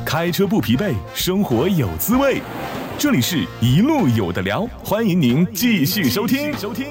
开车不疲惫，生活有滋味。这里是一路有的聊，欢迎您继续收听。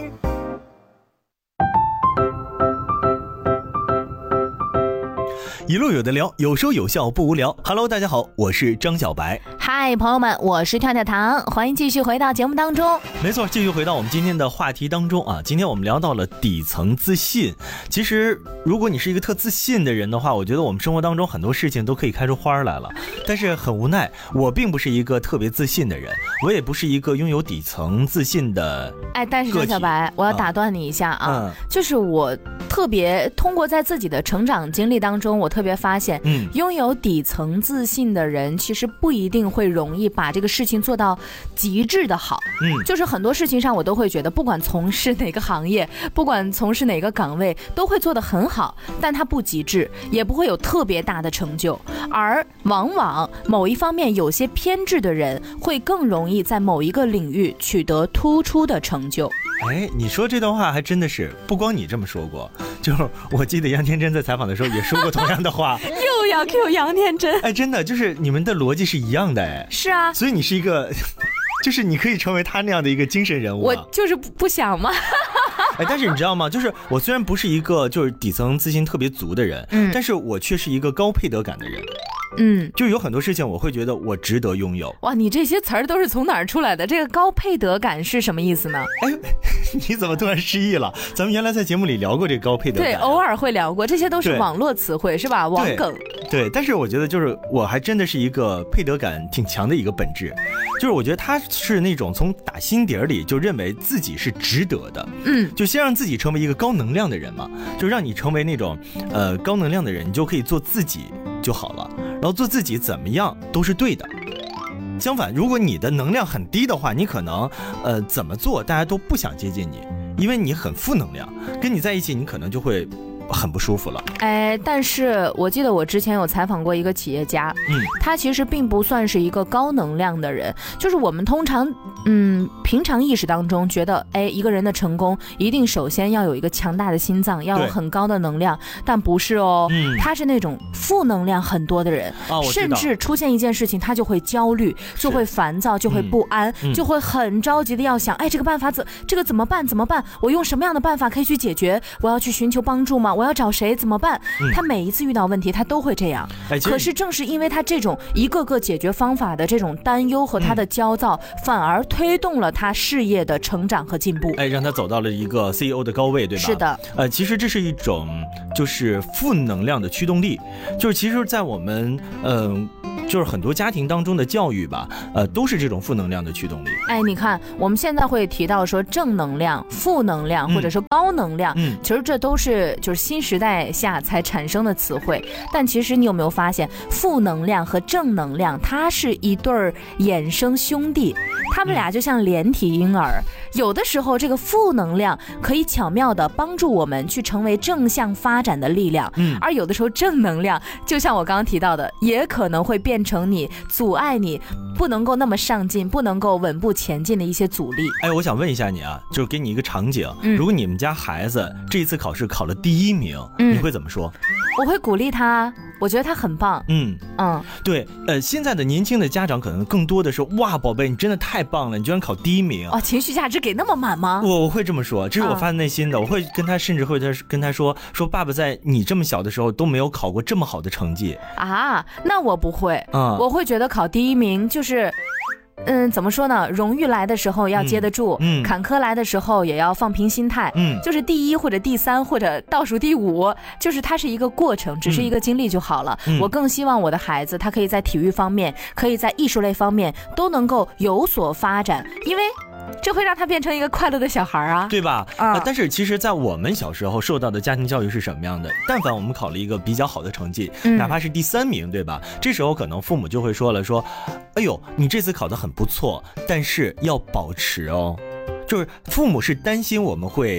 一路有的聊，有说有笑不无聊。Hello， 大家好，我是张小白。 嗨，朋友们，我是跳跳糖，欢迎继续回到节目当中。 没错，继续回到我们今天的话题当中啊。今天我们聊到了底层自信。其实，如果你是一个特自信的人的话，我觉得我们生活当中很多事情都可以开出花来了。但是很无奈，我并不是一个特别自信的人，我也不是一个拥有底层自信的。 但是张小白，我要打断你一下啊，就是我特别通过在自己的成长经历当中，我特别发现，拥有底层自信的人，其实不一定会容易把这个事情做到极致的好。就是很多事情上，我都会觉得，不管从事哪个行业，不管从事哪个岗位，都会做得很好，但它不极致，也不会有特别大的成就。而往往某一方面有些偏执的人，会更容易在某一个领域取得突出的成就。 你说这段话还真的是不光你这么说过，就是我记得杨天真在采访的时候也说过同样的话。 又要 Q 杨天真， 真的就是你们的逻辑是一样的。 是啊， 所以你是一个就是你可以成为他那样的一个精神人物。 我就是不想嘛。 但是你知道吗，就是我虽然不是一个就是底层自信特别足的人，但是我却是一个高配得感的人。就有很多事情我会觉得我值得拥有。 哇，你这些词儿都是从哪儿出来的？这个高配得感是什么意思呢？ 你怎么突然失忆了？咱们原来在节目里聊过这个高配得感。 对，偶尔会聊过，这些都是网络词汇是吧？网梗。 对，但是我觉得就是我还真的是一个配得感挺强的一个本质，就是我觉得他是那种从打心底里就认为自己是值得的。就先让自己成为一个高能量的人嘛，就让你成为那种高能量的人，你就可以做自己就好了，然后做自己怎么样都是对的。相反，如果你的能量很低的话，你可能怎么做大家都不想接近你，因为你很负能量，跟你在一起你可能就会很不舒服了。 但是我记得我之前有采访过一个企业家，他其实并不算是一个高能量的人，就是我们通常平常意识当中觉得一个人的成功一定首先要有一个强大的心脏，要有很高的能量，但不是哦。他是那种负能量很多的人，甚至出现一件事情他就会焦虑，就会烦躁，就会不安，就会很着急的要想这个办法这个怎么办，我用什么样的办法可以去解决，我要去寻求帮助吗？我要找谁怎么办？他每一次遇到问题他都会这样。可是正是因为他这种一个个解决方法的这种担忧和他的焦躁，反而推动了他事业的成长和进步， 让他走到了一个 CEO 的高位，对吧？ 是的。 其实这是一种就是负能量的驱动力，就是其实在我们就是很多家庭当中的教育吧，都是这种负能量的驱动力。 你看我们现在会提到说正能量、负能量或者说高能量，其实这都是就是新时代下才产生的词汇。但其实你有没有发现，负能量和正能量它是一对衍生兄弟，他们俩就像连体婴儿。有的时候这个负能量可以巧妙地帮助我们去成为正向发展的力量，而有的时候正能量就像我刚刚提到的，也可能会变成你阻碍你不能够那么上进，不能够稳步前进的一些阻力。 我想问一下你啊，就是给你一个场景，如果你们家孩子这一次考试考了第1名，你会怎么说？ 我会鼓励他，我觉得他很棒。 对，现在的年轻的家长可能更多的是哇，宝贝，你真的太棒了，你居然考第1名。 情绪价值给那么满吗？ 我会这么说，这是我发自内心的。我会跟他，甚至会跟他说爸爸在你这么小的时候都没有考过这么好的成绩啊。那我不会，我会觉得考第1名就是怎么说呢？荣誉来的时候要接得住，坎坷来的时候也要放平心态，就是第1或者第3或者倒数第5，就是它是一个过程，只是一个经历就好了。我更希望我的孩子他可以在体育方面，可以在艺术类方面都能够有所发展，因为这会让他变成一个快乐的小孩啊， 对吧？但是其实在我们小时候受到的家庭教育是什么样的？但凡我们考了一个比较好的成绩，哪怕是第3名，对吧？这时候可能父母就会说哎呦，你这次考得很不错，但是要保持哦。就是父母是担心我们会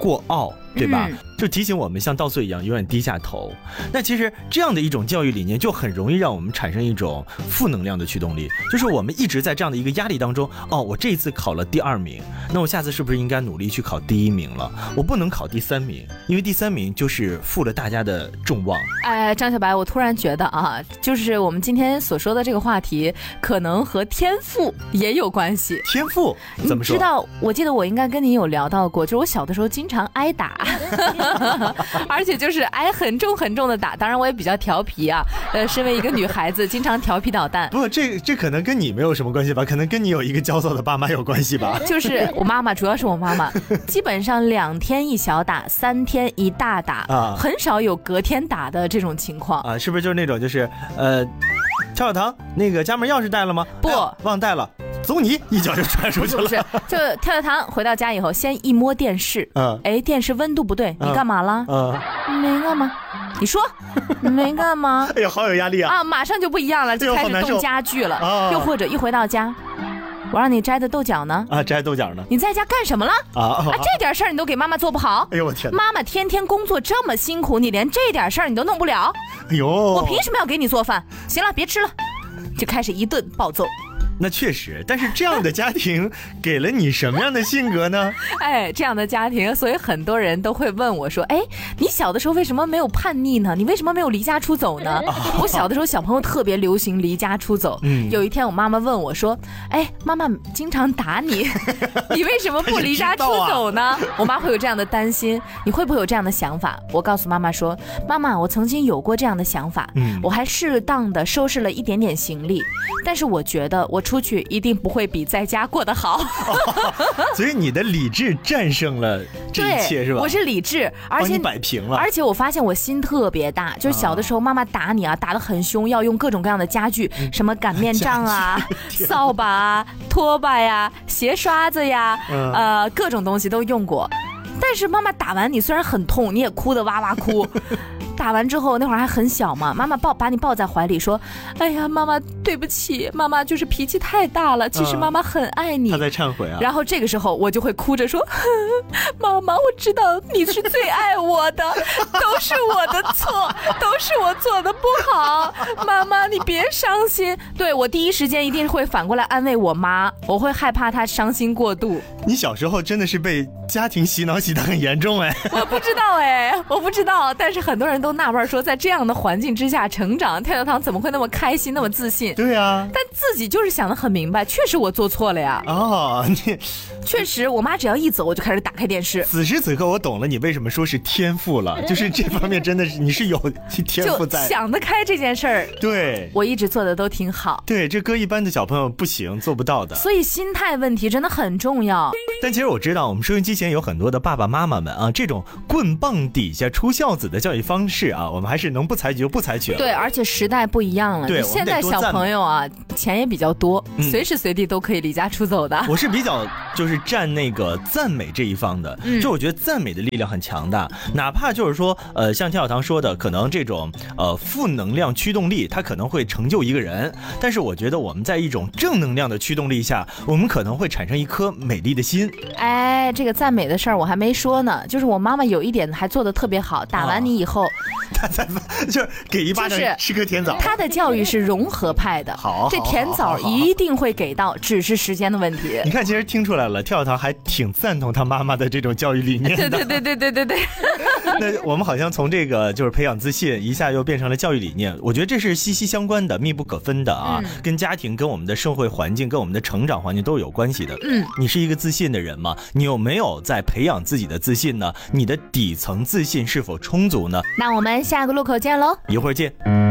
过傲，对吧？就提醒我们像稻穗一样永远低下头。那其实这样的一种教育理念就很容易让我们产生一种负能量的驱动力，就是我们一直在这样的一个压力当中，我这一次考了第2名，那我下次是不是应该努力去考第1名了？我不能考第3名，因为第3名就是负了大家的众望。 张小白，我突然觉得啊，就是我们今天所说的这个话题可能和天赋也有关系。 天赋怎么说？ 知道，我记得我应该跟你有聊到过，就是我小的时候经常挨打而且就是挨很重很重的打，当然我也比较调皮啊，身为一个女孩子经常调皮捣蛋。 不，这可能跟你没有什么关系吧，可能跟你有一个焦躁的爸妈有关系吧。 就是我妈妈，主要是我妈妈基本上2天一小打，3天一大打，很少有隔天打的这种情况啊。是不是就是那种就是跳跳糖那个家门钥匙带了吗？ 不， 忘带了，走你一脚就踹出去了。 不是，就跳跳糖回到家以后，先一摸电视，电视温度不对，你干嘛了？没干嘛。你说没干嘛？ 哎呀，好有压力啊！ 马上就不一样了，就开始动家具了。又或者一回到家，我让你摘的豆角呢？ 摘豆角呢？ 你在家干什么了？这点事儿你都给妈妈做不好？ 哎呦我天！ 妈妈天天工作这么辛苦，你连这点事儿你都弄不了？ 哎呦！ 我凭什么要给你做饭？行了，别吃了，就开始一顿暴揍。 那确实，但是这样的家庭给了你什么样的性格呢？ 这样的家庭，所以很多人都会问我说，你小的时候为什么没有叛逆呢？你为什么没有离家出走呢？我小的时候小朋友特别流行离家出走。有一天我妈妈问我说，妈妈经常打你，你为什么不离家出走呢？我妈会有这样的担心，你会不会有这样的想法？我告诉妈妈说，妈妈，我曾经有过这样的想法，我还适当的收拾了一点点行李，但是我觉得我出去一定不会比在家过得好。 所以你的理智战胜了这一切，是吧？ 我是理智，而且你摆平了。 而且我发现我心特别大，就是小的时候妈妈打你打得很凶，要用各种各样的家具，什么擀面杖啊、扫把啊、拖把呀、鞋刷子呀，各种东西都用过。但是妈妈打完你虽然很痛，你也哭得哇哇哭。打完之后那会儿还很小嘛，妈妈把你抱在怀里说，哎呀妈妈对不起，妈妈就是脾气太大了，其实妈妈很爱你。 她在忏悔啊。 然后这个时候我就会哭着说，妈妈我知道你是最爱我的，都是我的错，都是我做的不好，妈妈你别伤心。对，我第一时间一定会反过来安慰我妈，我会害怕她伤心过度。 你小时候真的是被家庭洗脑洗得很严重我不知道我不知道，但是很多人都纳闷说，在这样的环境之下成长，跳跳糖怎么会那么开心那么自信？ 对啊， 但自己就是想得很明白，确实我做错了呀。 你确实我妈只要一走我就开始打开电视。 此时此刻我懂了你为什么说是天赋了，就是这方面真的是你是有天赋在， 就想得开这件事儿。 对， 我一直做的都挺好。 对，这搁一般的小朋友不行，做不到的。 所以心态问题真的很重要。 但其实我知道我们收音机前有很多的爸爸妈妈们这种棍棒底下出孝子的教育方式我们还是能不采取就不采取了。 对，而且时代不一样了。 对， 现在小朋友钱也比较多，随时随地都可以离家出走的。 我是比较就是站那个赞美这一方的，就我觉得赞美的力量很强大，哪怕就是说像跳跳糖说的，可能这种负能量驱动力它可能会成就一个人，但是我觉得我们在一种正能量的驱动力下，我们可能会产生一颗美丽的心。 这个赞美的事儿我还没说呢，就是我妈妈有一点还做得特别好，打完你以后她才就是给一巴掌吃颗甜枣。 她的教育是融合派的，这甜枣一定会给到，只是时间的问题。 你看，其实听出来了，跳跳糖还挺赞同他妈妈的这种教育理念的。 对。 那我们好像从这个就是培养自信，一下又变成了教育理念。我觉得这是息息相关的、密不可分的跟家庭、跟我们的社会环境、跟我们的成长环境都有关系的。你是一个自信的人吗？你有没有在培养自己的自信呢？你的底层自信是否充足呢？ 那我们下个路口见喽， 一会儿见。